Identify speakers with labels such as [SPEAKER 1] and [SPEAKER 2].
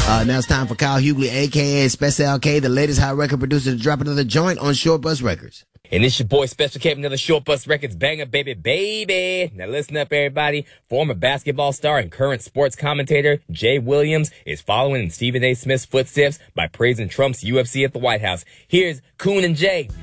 [SPEAKER 1] Now it's time for Kyle Hughley, a.k.a. Special K, the latest hot record producer, to drop another joint on Short Bus Records.
[SPEAKER 2] And it's your boy Special K, another Short Bus Records banger, baby. Now listen up, everybody. Former basketball star and current sports commentator Jay Williams is following in Stephen A. Smith's footsteps by praising Trump's UFC at the White House. Here's Coon and Jay.